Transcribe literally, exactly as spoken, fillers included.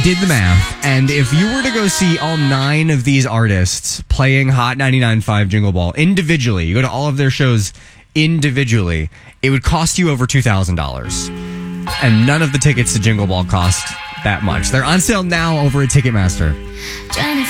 did the math, and if you were to go see all nine of these artists playing Hot ninety-nine point five Jingle Ball individually, you go to all of their shows individually, it would cost you over two thousand dollars. And none of the tickets to Jingle Ball cost that much. They're on sale now over at Ticketmaster.